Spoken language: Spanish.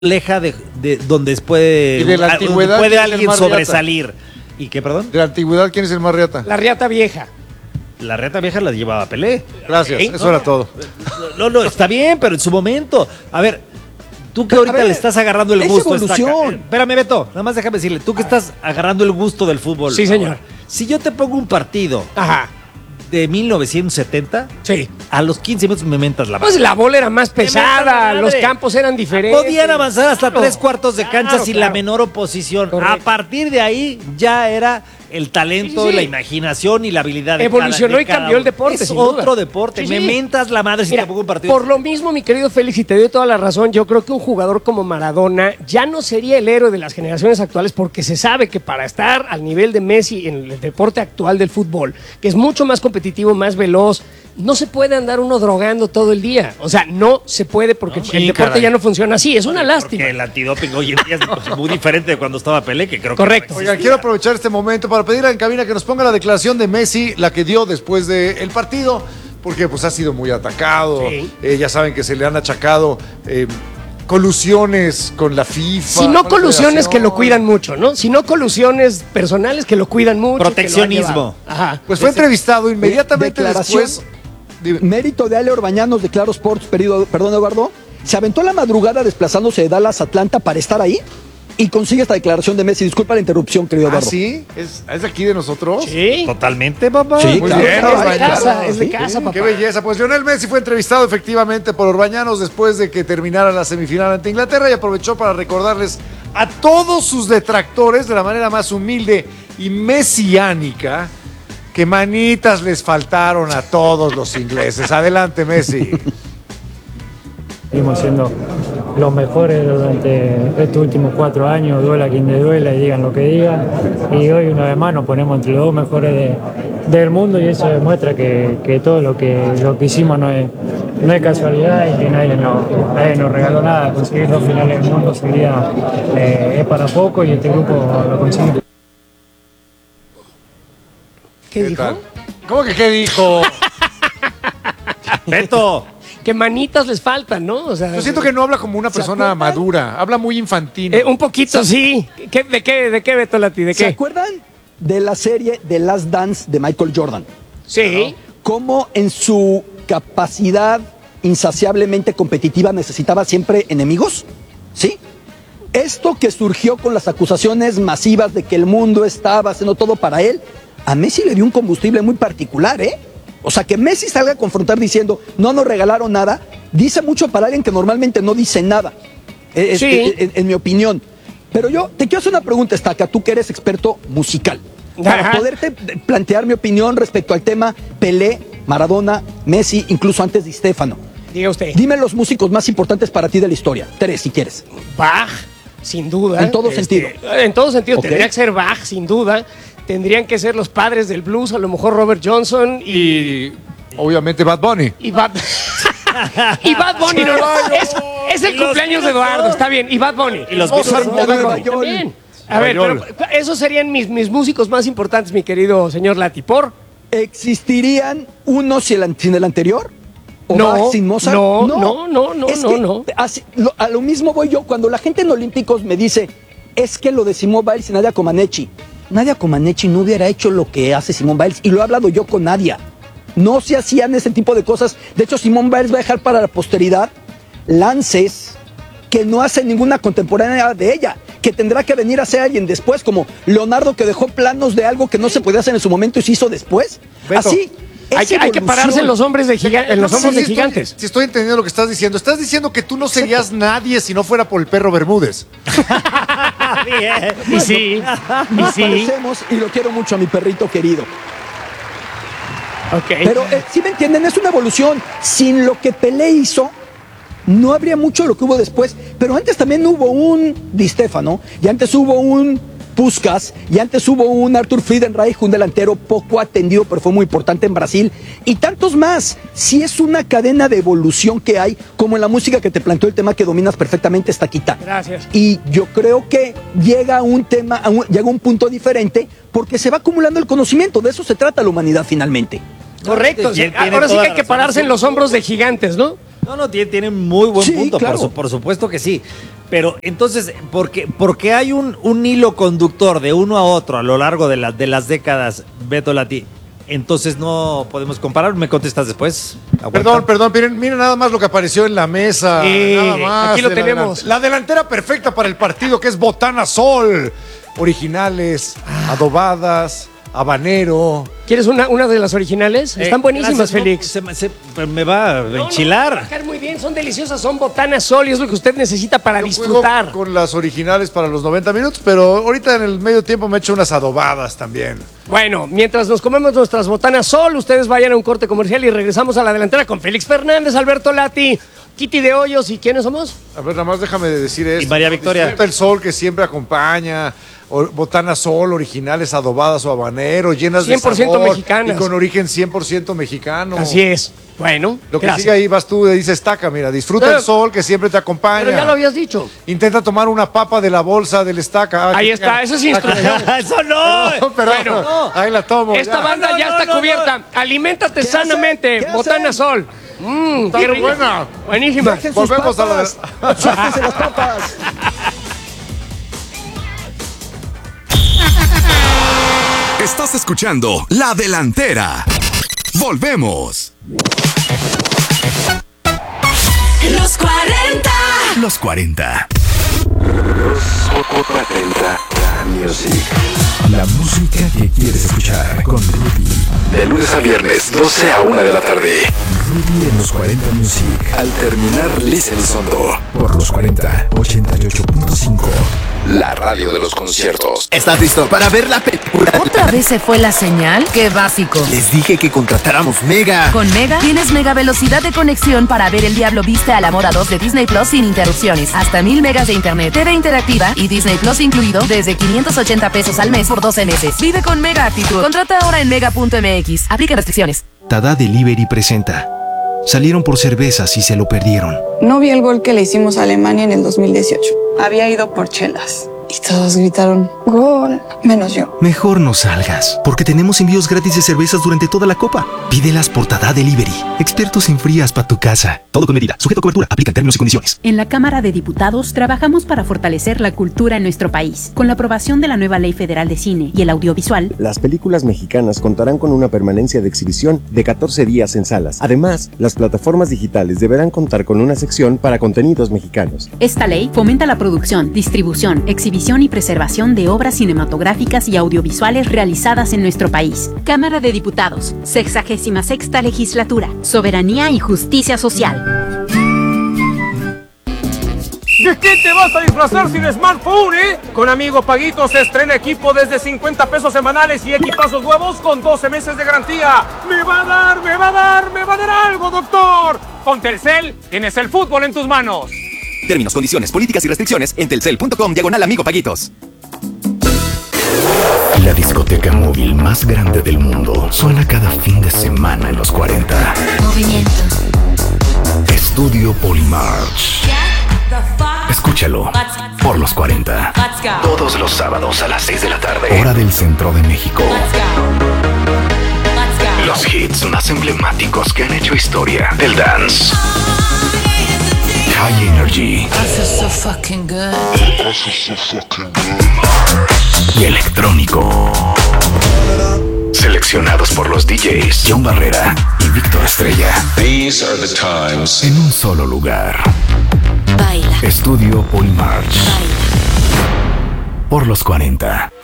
leja de donde puede, ¿Y de la antigüedad, puede quién es el alguien más sobresalir. ¿Y qué, perdón? De la antigüedad, ¿quién es el más riata? La riata vieja. La reta vieja la llevaba Pelé. Gracias, ¿Sí? eso era todo. No, está bien, pero en su momento. A ver, tú que ahorita ver, le estás agarrando el es gusto. evolución. Espérame, Beto, nada más déjame decirle, tú que estás agarrando el gusto del fútbol. Sí, señor. Si yo te pongo un partido Ajá. de 1970, Sí. a los 15 minutos me mentas la Pues madre. la bola era más pesada, madre. los campos eran diferentes. Podían avanzar hasta Claro. 3/4 de cancha Claro, sin claro. la menor oposición. Correcto. A partir de ahí ya era el talento, Sí. la imaginación y la habilidad de Evolucionó y cambió el deporte, Es sin duda. otro deporte. Sí, Me sí. mentas la madre si Mira, te pongo un partido. por lo mismo, mi querido Félix, y te doy toda la razón, yo creo que un jugador como Maradona ya no sería el héroe de las generaciones actuales porque se sabe que para estar al nivel de Messi en el deporte actual del fútbol, que es mucho más competitivo, más veloz, no se puede andar uno drogando todo el día. O sea, no se puede porque No, el sí, deporte caray. ya no funciona así. Es una lástima. Porque el antidoping hoy en día es muy diferente de cuando estaba Pelé, que creo Correcto. que Oigan, quiero aprovechar este momento para pedirle en cabina que nos ponga la declaración de Messi, la que dio después del partido, porque pues ha sido muy atacado. Sí. Ya saben que se le han achacado colusiones con la FIFA. Si no con la colusiones que lo federación. cuidan mucho, ¿no? Si no colusiones personales que lo cuidan mucho. Proteccionismo. que lo han llevado. Ajá. Pues fue entrevistado inmediatamente declaración. después. Dime. Mérito de Ale Orbañanos de Claro Sports, perdón Eduardo, se aventó la madrugada desplazándose de Dallas a Atlanta para estar ahí y consigue esta declaración de Messi. Disculpa la interrupción, querido ¿Ah, Eduardo. sí? ¿Es de aquí de nosotros? Sí. Totalmente, papá. Sí, Muy claro, bien, claro, Es de Orbañanos. casa, es de Sí, casa, papá. Qué belleza. Pues Lionel Messi fue entrevistado efectivamente por Orbañanos después de que terminara la semifinal ante Inglaterra y aprovechó para recordarles a todos sus detractores de la manera más humilde y mesiánica que manitas les faltaron a todos los ingleses. Adelante, Messi. Seguimos siendo los mejores durante estos últimos 4 años, duela quien le duela y digan lo que digan. Y hoy una vez más nos ponemos entre los dos mejores del mundo y eso demuestra que todo lo que hicimos no es casualidad y que nadie nos regaló nada. Conseguir 2 finales del mundo sería es para poco y este grupo lo consiguió. ¿Qué dijo? tal? ¿Cómo que qué dijo? Beto. Que manitas les faltan, ¿no? O sea, Yo siento que no habla como una persona acuerdan? madura, habla muy infantil. un poquito, sí. ¿De qué, Beto Lati? ¿De ¿Se qué? acuerdan de la serie The Last Dance de Michael Jordan? Sí. Cómo en su capacidad insaciablemente competitiva necesitaba siempre enemigos, ¿sí? Esto que surgió con las acusaciones masivas de que el mundo estaba haciendo todo para él, a Messi le dio un combustible muy particular, ¿eh? O sea, que Messi salga a confrontar diciendo, no nos regalaron nada, dice mucho para alguien que normalmente no dice nada, Sí. en mi opinión. Pero yo te quiero hacer una pregunta, Estaca, tú que eres experto musical, para Ajá. poderte plantear mi opinión respecto al tema Pelé, Maradona, Messi, incluso antes de Stéfano. Diga usted. Dime los músicos más importantes para ti de la historia. 3, si quieres. Bach, sin duda. En todo sentido. En todo sentido. Ok. Tendría que ser Bach, sin duda. Tendrían que ser los padres del blues, a lo mejor Robert Johnson Y obviamente Bad Bunny. y Bad... y Bad Bunny, no, es el cumpleaños de Eduardo, está bien. Y Bad Bunny. Y los Mozart Beatles. moderno. También. A ver, pero esos serían mis músicos más importantes, mi querido señor Lati. ¿Por? ¿Existirían unos sin el anterior? ¿O No, Bach sin Mozart? no, Es no, que no. a lo mismo voy yo. Cuando la gente en Olímpicos me dice, es que lo de Simón Biles y Nadia Comaneci. Nadia Comaneci no hubiera hecho lo que hace Simón Biles. Y lo he hablado yo con Nadia. No se hacían ese tipo de cosas. De hecho, Simón Biles va a dejar para la posteridad lances que no hace ninguna contemporánea de ella, que tendrá que venir a hacer alguien después, como Leonardo, que dejó planos de algo que no se podía hacer en su momento y se hizo después. Beto, Así. Hay es que pararse en los hombres de en los hombros de gigantes. Si estoy entendiendo lo que estás diciendo. Estás diciendo que tú no serías nadie si no fuera por el perro Bermúdez. Bien. Y sí, y Nos sí. parecemos y lo quiero mucho a mi perrito querido. Ok. Pero si me entienden, es una evolución. Sin lo que Pelé hizo, no habría mucho lo que hubo después. Pero antes también hubo un Di Stéfano, y antes hubo un Puskás, y antes hubo un Arthur Friedenreich, un delantero poco atendido, pero fue muy importante en Brasil, y tantos más. Si es una cadena de evolución que hay, como en la música que te planteó el tema que dominas perfectamente, Estaquita. Gracias. Y yo creo que llega a un tema, llega a un punto diferente, porque se va acumulando el conocimiento. De eso se trata la humanidad finalmente. Correcto. Y él tiene Ahora sí toda que la hay que razón, pararse en los hombros de gigantes, ¿no? No, tiene muy buen Sí, punto, claro. por supuesto que sí. Pero entonces, porque hay un hilo conductor de uno a otro a lo largo de las décadas, Beto Lati, entonces no podemos comparar. ¿Me contestas después? Aguanta. Perdón, miren nada más lo que apareció en la mesa. Nada más. Aquí lo de tenemos. La delantera perfecta para el partido, que es Botana Sol. Originales, adobadas, habanero. ¿Quieres una de las originales? Están buenísimas, Gracias, Félix. Me va a enchilar. Va a caer muy bien, son deliciosas, son Botana Sol y es lo que usted necesita para Yo disfrutar. juego con las originales para los 90 minutos, pero ahorita en el medio tiempo me echo unas adobadas también. Bueno, mientras nos comemos nuestras Botanas Sol, ustedes vayan a un corte comercial y regresamos a la delantera con Félix Fernández, Alberto Lati, Kitty de Hoyos y ¿quiénes somos? A ver, nada más déjame decir esto. Y María Victoria. Disfruta el sol que siempre acompaña. Botana Sol, originales, adobadas o habanero, llenas de 100% sabor mexicanas. y con origen 100% mexicano. Así es. Bueno, Lo que gracias. sigue ahí vas tú, dice estaca, mira, disfruta el sol que siempre te acompaña. Pero ya lo habías dicho. Intenta tomar una papa de la bolsa del estaca. Ahí está, eso es instrucción. ¡Eso no! Pero Bueno, ahí la tomo. Esta ya. banda ya está cubierta. Aliméntate sanamente. ¿Qué hacen? Botana Sol. Está qué muy rico. buena. Buenísima. Dejen sus Volvemos a la de- papas. Suéltense las papas. Estás escuchando La Delantera. Volvemos. Los 40. Los 40. La música que quieres escuchar con Rudy. De lunes a viernes, 12 a 1 de la tarde. Rudy en los 40 Music. Al terminar, Listen Sondo. Por los 40, 88.5. La radio de los conciertos. ¿Estás listo para ver la película? ¿Otra vez se fue la señal? ¡Qué básico! Les dije que contratáramos Mega. Con Mega tienes mega velocidad de conexión para ver El Diablo Viste a la Moda 2 de Disney Plus sin interrupciones. Hasta 1000 megas de internet, TV interactiva y Disney Plus incluido desde 580 pesos al mes por 12 meses. Vive con Mega Actitud. Contrata ahora en mega.mx. Aplica restricciones. Tada Delivery presenta. Salieron por cervezas y se lo perdieron. No vi el gol que le hicimos a Alemania en el 2018. Había ido por chelas. Y todos gritaron, ¡gol! Menos yo. Mejor no salgas, porque tenemos envíos gratis de cervezas durante toda la copa. Pídelas por Tada Delivery. Expertos en frías para tu casa. Todo con medida. Sujeto a cobertura. Aplican términos y condiciones. En la Cámara de Diputados trabajamos para fortalecer la cultura en nuestro país. Con la aprobación de la nueva Ley Federal de Cine y el Audiovisual, las películas mexicanas contarán con una permanencia de exhibición de 14 días en salas. Además, las plataformas digitales deberán contar con una sección para contenidos mexicanos. Esta ley fomenta la producción, distribución, exhibición y preservación de obras cinematográficas y audiovisuales realizadas en nuestro país. Cámara de Diputados, 66ª Legislatura, Soberanía y Justicia Social. ¿De qué te vas a disfrazar sin smartphone, Con Amigo Paguito se estrena equipo desde 50 pesos semanales y equipazos nuevos con 12 meses de garantía. ¡Me va a dar algo, doctor! Con Telcel tienes el fútbol en tus manos. Términos, condiciones, políticas y restricciones en telcel.com/Amigo Paguitos. La discoteca móvil más grande del mundo suena cada fin de semana en los 40. Movimiento. Estudio Polymarch. Escúchalo por los 40. Todos los sábados a las 6 de la tarde. Hora del centro de México. Los hits más emblemáticos que han hecho historia del dance. High Energy. Y electrónico. Seleccionados por los DJs John Barrera y Víctor Estrella. These are the times. En un solo lugar. Baila. Estudio Polymarch. Baila. Por los 40.